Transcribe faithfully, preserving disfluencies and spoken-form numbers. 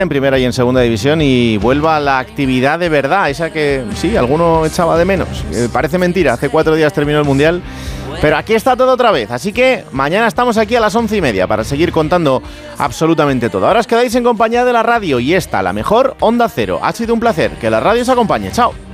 en primera y en segunda división y vuelva la actividad de verdad, esa que sí, alguno echaba de menos. Eh, parece mentira, hace cuatro días terminó el Mundial, pero aquí está todo otra vez. Así que mañana estamos aquí a las once y media para seguir contando absolutamente todo. Ahora os quedáis en compañía de la radio y esta, la mejor Onda Cero. Ha sido un placer, que la radio os acompañe. Chao.